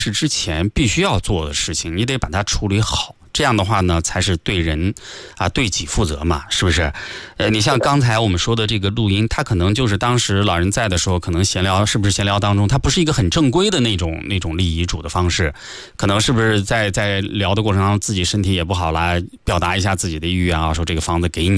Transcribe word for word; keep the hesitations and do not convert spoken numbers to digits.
事之前必须要做的事情，你得把它处理好。这样的话呢，才是对人啊对己负责嘛，是不是？呃，你像刚才我们说的这个录音，它可能就是当时老人在的时候，可能闲聊，是不是闲聊当中，它不是一个很正规的那种那种立遗嘱的方式，可能是不是在在聊的过程当中，自己身体也不好啦，表达一下自己的意愿啊，说这个房子给你。